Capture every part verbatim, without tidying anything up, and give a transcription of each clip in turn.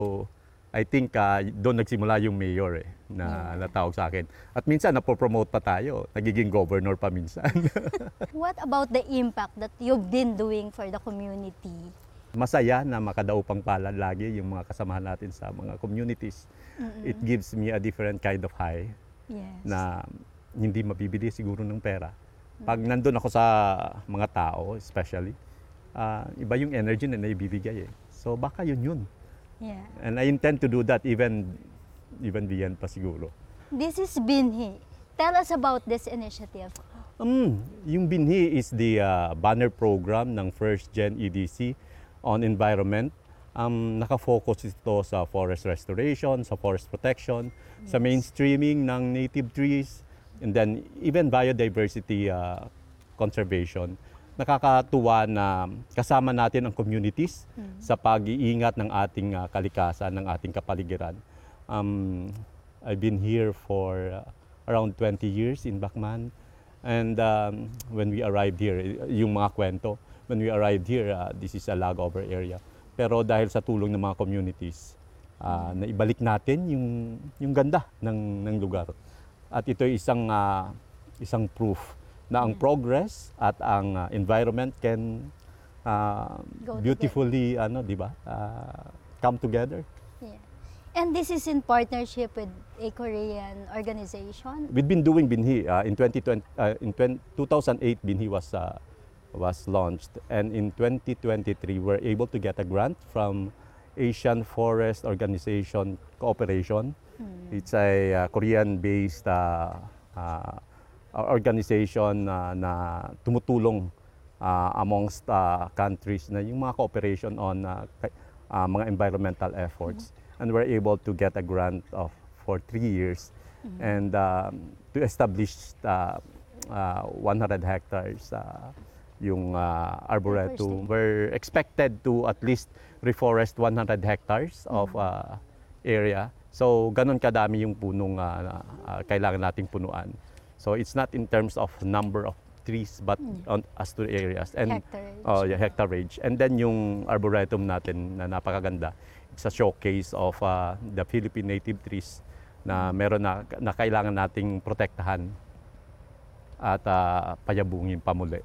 So, I think uh, doon nagsimula yung mayor eh, na Yeah. natawag sa akin. At minsan napopromote pa tayo, nagiging governor pa minsan. What about the impact that you've been doing for the community? Masaya na makadaupang palad lagi yung mga kasamahan natin sa mga communities. Mm-mm. It gives me a different kind of high Yes. na hindi mabibili siguro ng pera. Pag nandun ako sa mga tao, especially, ah, iba yung energy na naibibigay eh. So baka yun yun. Yeah. And I intend to do that even even beyond pa siguro. This is Binhi. Tell us about this initiative. Um, yung Binhi is the uh, banner program ng First Gen E D C on environment. Um, nakafocus ito sa forest restoration, sa forest protection, sa mainstreaming ng native trees, and then even biodiversity uh, conservation. Nakakatuwa na kasama natin ang communities sa pag-iingat ng ating uh, kalikasan, ng ating kapaligiran. Um, I've been here for uh, around twenty years in Bacman. And um, when we arrived here, yung mga kwento, when we arrived here, uh, this is a lagover area. Pero dahil sa tulong ng mga communities, uh, naibalik natin yung, yung ganda ng, ng lugar. At ito ay isang, uh, isang proof na ang progress at ang uh, environment can uh, Go beautifully ano, di ba? Uh, come together. Yeah. And this is in partnership with a Korean organization. We've been doing Binhi uh, in twenty twenty, uh, in two thousand eight Binhi was uh, was launched, and in twenty twenty-three we're able to get a grant from Asian Forest Organization Cooperation. It's a uh, Korean-based uh, uh, organization uh, na tumutulong uh, amongst uh, countries na yung mga cooperation on uh, ka- uh, mga environmental efforts. And we're able to get a grant of for three years and um, to establish uh, uh, one hundred hectares uh, yung uh, arboretum. We're expected to at least reforest one hundred hectares of uh, area. So ganun kadami yung punong uh, uh, kailangan nating punuan. So it's not in terms of number of trees but on, as to areas and Hectareage. oh yeah, hectareage. And then yung arboretum natin na napakaganda. It's a showcase of uh, the Philippine native trees na meron na, na kailangan nating protektahan at uh, payabungin pa muli.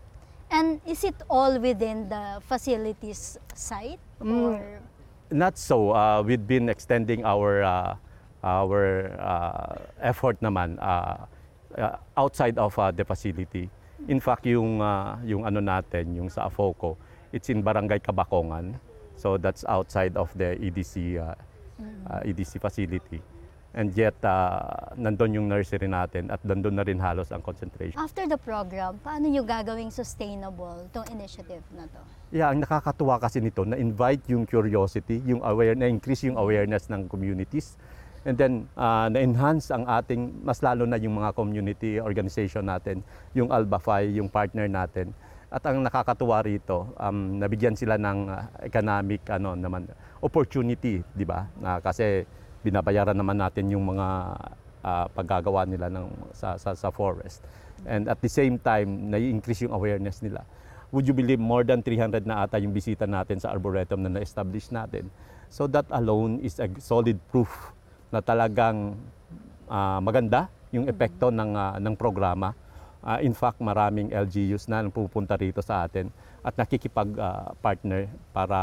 And is it all within the facilities site? Or Not so. Uh, we've been extending our uh, our uh, effort naman uh, uh, outside of uh, the facility. In fact, yung uh, yung ano natin, yung sa Afoco, it's in Barangay Kabakongan. So that's outside of the E D C uh, uh, E D C facility. And yet uh, nandun yung nursery natin at nandun na rin halos ang concentration. after the program, paano nyo gagawing sustainable tong initiative na to? Yeah, ang nakakatuwa kasi nito, na-invite yung curiosity, yung aware, na-increase yung awareness ng communities. And then, uh, na-enhance ang ating, mas lalo na yung mga community organization natin, yung Albafy, yung partner natin. At ang nakakatuwa rito, um, nabigyan sila ng uh, economic ano, naman, opportunity, di ba? Na kasi binabayaran naman natin yung mga uh, paggagawa nila ng, sa, sa, sa forest. And at the same time, nai-increase yung awareness nila. Would you believe more than three hundred na ata yung bisita natin sa Arboretum na na-establish natin? So that alone is a solid proof na talagang uh, maganda yung epekto ng, uh, ng programa. Uh, in fact, maraming L G Us na pupunta rito sa atin at nakikipag-partner uh, para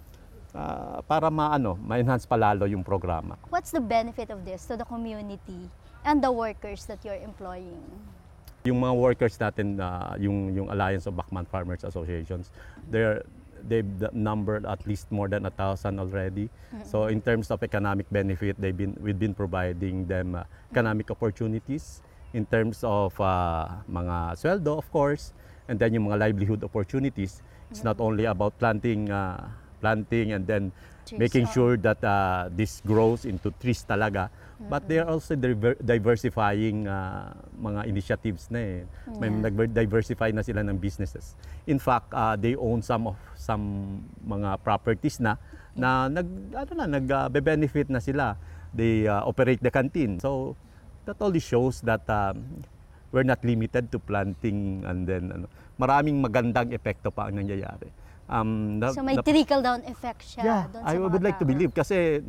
uh, para maano, ma-enhance palalo yung programa. What's the benefit of this to the community and the workers that you're employing? Yung mga workers natin, uh, yung, yung Alliance of Bacman Farmers Associations, they're, they've numbered at least more than a thousand already. Mm-hmm. So in terms of economic benefit, they've been, we've been providing them uh, economic opportunities in terms of uh, mga sweldo, of course, and then yung mga livelihood opportunities. It's not only about planting, uh, planting and then Trees, making oh. sure that uh, this grows into trees talaga. But they are also diver- diversifying uh, mga initiatives na eh. May Yeah. nag-diversify na sila ng businesses. In fact, uh, they own some of some mga properties na na nag ano na nag-benefit na sila. They uh, operate the canteen. So that only shows that um, we're not limited to planting and then ano, maraming magandang epekto pa ang nangyayari. um, na- So may na- trickle down effect siya yeah, doon sa I mga would like to tao. believe kasi